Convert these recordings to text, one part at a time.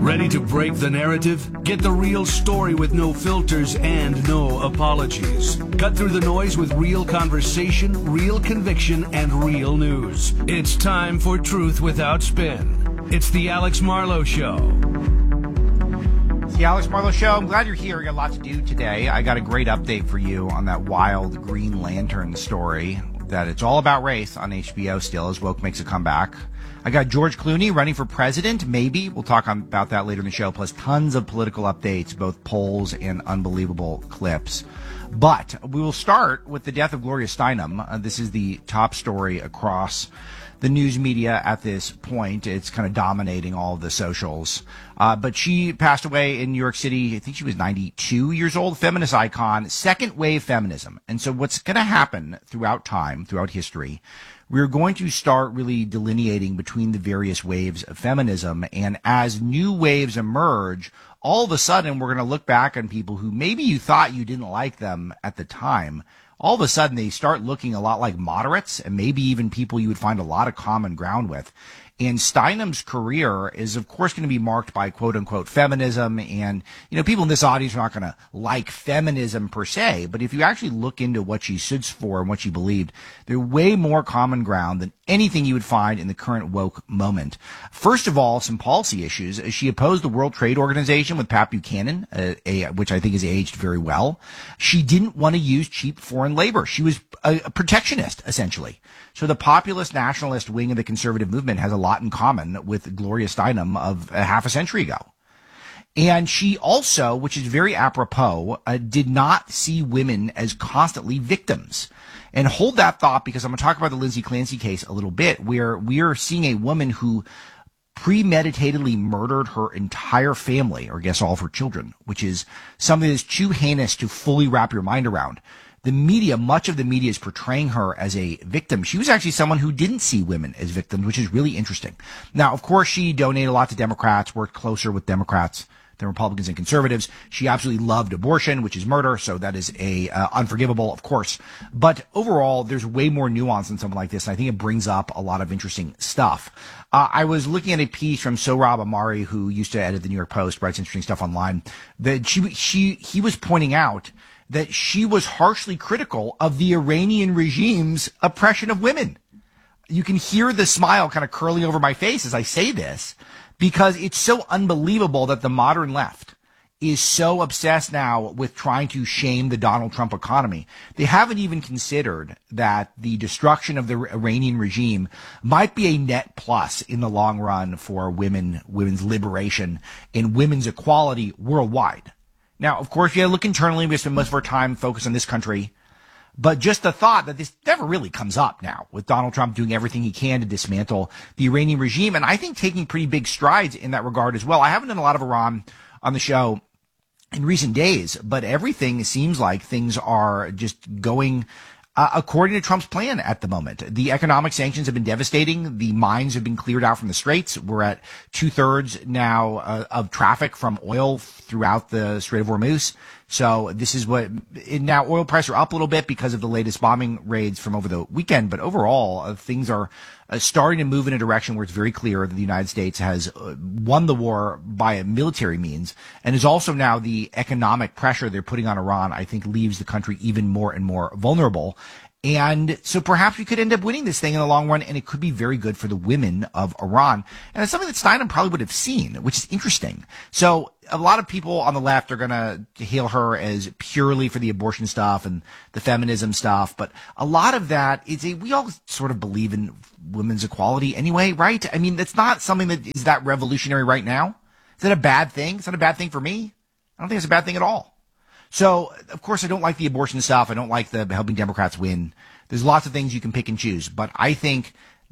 Ready to break the narrative? Get the real story with no filters and no apologies. Cut through the noise with real conversation, real conviction, and real news. It's time for Truth Without Spin. It's the Alex Marlow Show. It's the Alex Marlow Show. I'm glad you're here. We got a lot to do today. I got a great update for you on that wild Green Lantern story that it's all about race on HBO still as woke makes a comeback. I got George Clooney running for president, maybe. We'll talk about that later in the show, plus tons of political updates, both polls and unbelievable clips. But we will start with the death of Gloria Steinem. This is the top story across the news media at this point. It's kind of dominating all of the socials. But she passed away in New York City. I think she was 92 years old, feminist icon, second wave feminism. And so what's going to happen throughout time, throughout history, we're going to start really delineating between the various waves of feminism. And as new waves emerge, all of a sudden we're going to look back on people who maybe you thought you didn't like them at the time. All of a sudden they start looking a lot like moderates and maybe even people you would find a lot of common ground with. And Steinem's career is, of course, going to be marked by quote-unquote feminism. And, you know, people in this audience are not going to like feminism per se. But if you actually look into what she stood for and what she believed, there's way more common ground than anything you would find in the current woke moment. First of all, some policy issues. She opposed the World Trade Organization with Pat Buchanan, which I think has aged very well. She didn't want to use cheap foreign labor. She was a protectionist, essentially. So the populist nationalist wing of the conservative movement has a lot in common with Gloria Steinem of a half a century ago. And she also, which is very apropos, did not see women as constantly victims. And hold that thought, because I'm going to talk about the Lindsay Clancy case a little bit, where we are seeing a woman who premeditatedly murdered her entire family, or I guess all of her children, which is something that's too heinous to fully wrap your mind around. The media, much of the media is portraying her as a victim. She was actually someone who didn't see women as victims, which is really interesting. Now, of course, she donated a lot to Democrats, worked closer with Democrats than Republicans and conservatives. She absolutely loved abortion, which is murder, so that is unforgivable, of course. But overall, there's way more nuance in something like this, and I think it brings up a lot of interesting stuff. I was looking at a piece from Sohrab Ahmari, who used to edit the New York Post, writes interesting stuff online, that he was pointing out that she was harshly critical of the Iranian regime's oppression of women. You can hear the smile kind of curling over my face as I say this, because it's so unbelievable that the modern left is so obsessed now with trying to shame the Donald Trump economy. They haven't even considered that the destruction of the Iranian regime might be a net plus in the long run for women's liberation and women's equality worldwide. Now, of course, you gotta look internally. We spend most of our time focused on this country. But just the thought that this never really comes up now with Donald Trump doing everything he can to dismantle the Iranian regime. And I think taking pretty big strides in that regard as well. I haven't done a lot of Iran on the show in recent days, but everything seems like things are just going according to Trump's plan at the moment. The economic sanctions have been devastating. The mines have been cleared out from the straits. We're at 2/3 now of traffic from oil throughout the Strait of Hormuz. So this is now oil prices are up a little bit because of the latest bombing raids from over the weekend. But overall, things are starting to move in a direction where it's very clear that the United States has won the war by a military means, and is also now the economic pressure they're putting on Iran, I think, leaves the country even more and more vulnerable. And so perhaps we could end up winning this thing in the long run, and it could be very good for the women of Iran. And it's something that Steinem probably would have seen, which is interesting. So a lot of people on the left are going to hail her as purely for the abortion stuff and the feminism stuff. But a lot of that we all sort of believe in women's equality anyway, right? I mean, that's not something that is that revolutionary right now. Is that a bad thing? It's not a bad thing for me. I don't think it's a bad thing at all. So, of course, I don't like the abortion stuff. I don't like the helping Democrats win. There's lots of things you can pick and choose. But I think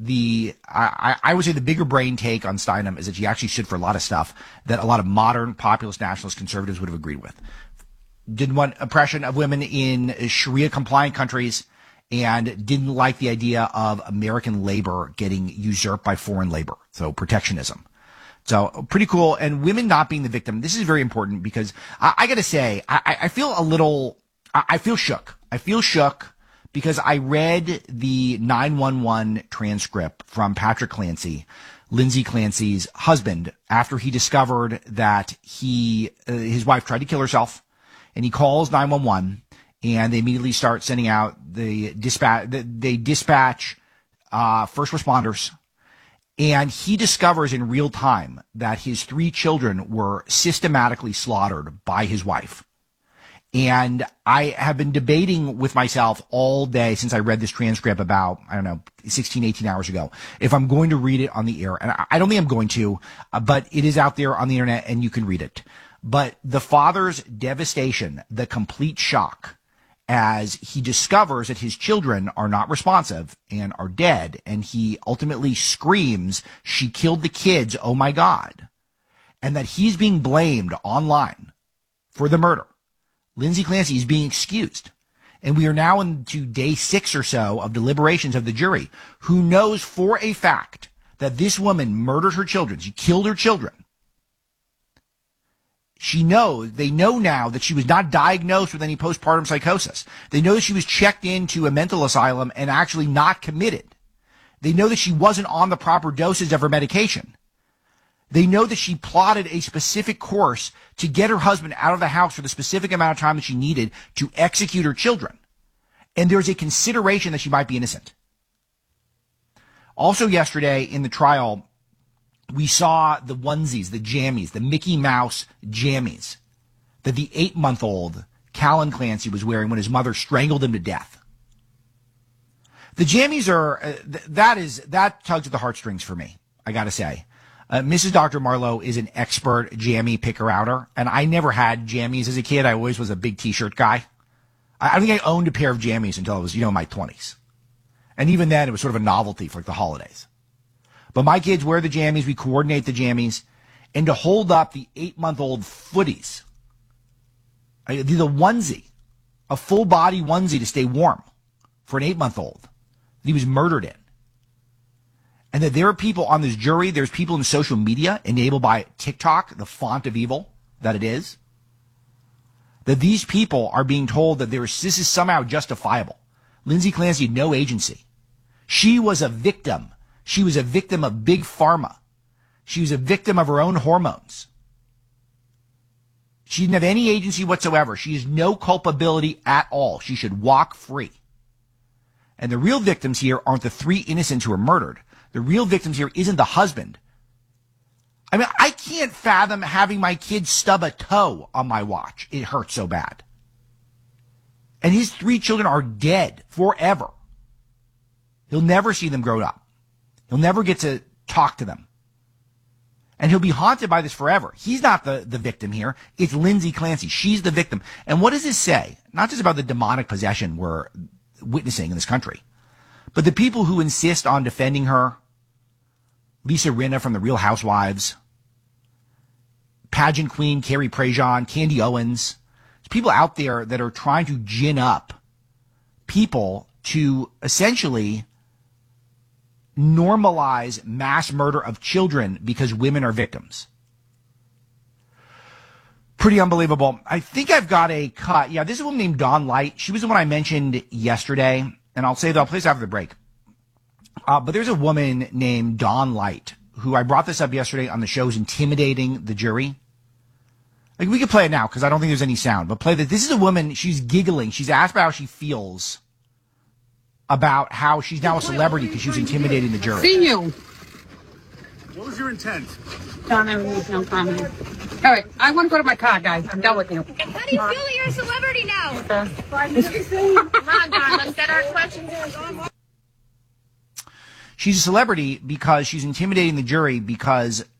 I would say the bigger brain take on Steinem is that she actually stood for a lot of stuff that a lot of modern populist nationalist conservatives would have agreed with. Didn't want oppression of women in Sharia-compliant countries, and didn't like the idea of American labor getting usurped by foreign labor. So protectionism. So pretty cool. And women not being the victim. This is very important because I got to say, I feel I feel shook. I feel shook because I read the 911 transcript from Patrick Clancy Lindsay Clancy's husband, after he discovered that his wife tried to kill herself, and he calls 911, and they immediately start sending out they dispatch first responders, and he discovers in real time that his 3 children were systematically slaughtered by his wife. And I have been debating with myself all day since I read this transcript about, 16, 18 hours ago, if I'm going to read it on the air. And I don't think I'm going to, but it is out there on the internet and you can read it. But the father's devastation, the complete shock, as he discovers that his children are not responsive and are dead, and he ultimately screams, "She killed the kids, oh my God," and that he's being blamed online for the murder. Lindsay Clancy is being excused. And we are now into day 6 or so of deliberations of the jury, who knows for a fact that this woman murdered her children. She killed her children. They know now that she was not diagnosed with any postpartum psychosis. They know that she was checked into a mental asylum and actually not committed. They know that she wasn't on the proper dosage of her medication. They know that she plotted a specific course to get her husband out of the house for the specific amount of time that she needed to execute her children. And there's a consideration that she might be innocent. Also yesterday in the trial, we saw the onesies, the jammies, the Mickey Mouse jammies that the 8-month-old Callan Clancy was wearing when his mother strangled him to death. The jammies that tugs at the heartstrings for me, I gotta say. Mrs. Dr. Marlowe is an expert jammy picker-outer, and I never had jammies as a kid. I always was a big T-shirt guy. I don't think I owned a pair of jammies until I was, in my 20s. And even then, it was sort of a novelty for the holidays. But my kids wear the jammies, we coordinate the jammies, and to hold up the 8-month-old footies, the onesie, a full-body onesie to stay warm for an 8-month-old that he was murdered in. And that there are people on this jury, there's people in social media enabled by TikTok, the font of evil that it is, that these people are being told that this is somehow justifiable. Lindsay Clancy had no agency. She was a victim. She was a victim of big pharma. She was a victim of her own hormones. She didn't have any agency whatsoever. She has no culpability at all. She should walk free. And the real victims here aren't the 3 innocents who were murdered. The real victims here isn't the husband. I mean, I can't fathom having my kid stub a toe on my watch. It hurts so bad. And his 3 children are dead forever. He'll never see them grow up. He'll never get to talk to them. And he'll be haunted by this forever. He's not the victim here. It's Lindsay Clancy. She's the victim. And what does this say? Not just about the demonic possession we're witnessing in this country, but the people who insist on defending her. Lisa Rinna from The Real Housewives, pageant queen Carrie Prejean, Candy Owens. There's people out there that are trying to gin up people to essentially normalize mass murder of children because women are victims. Pretty unbelievable. I think I've got a cut. Yeah, this is a woman named Dawn Light. She was the one I mentioned yesterday, and I'll play this after the break. But there's a woman named Dawn Light who I brought this up yesterday on the show, is intimidating the jury. Like, we could play it now because I don't think there's any sound, but play that. This is a woman, she's giggling. She's asked about how she feels about how she's now a celebrity because she was intimidating the jury. See you. What was your intent? Don't ever make no comment. All right, I want to go to my car, guys. I'm done with you. How do you feel that you're a celebrity now? Come on, Don, let's get our questions in. She's a celebrity because she's intimidating the jury because